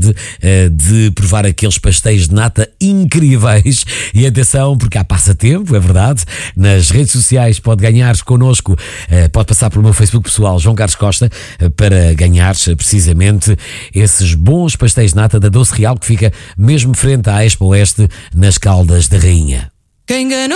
oportunidade de provar aqueles pastéis de nata incríveis. E atenção, porque há passatempo, é verdade. Nas redes sociais pode ganhar connosco, pode passar pelo meu Facebook pessoal, João Carlos Costa, para ganhar precisamente esses bons pastéis de nata da Doce Real, que fica mesmo frente à Expo Oeste, nas Caldas da Rainha. Quem ganhou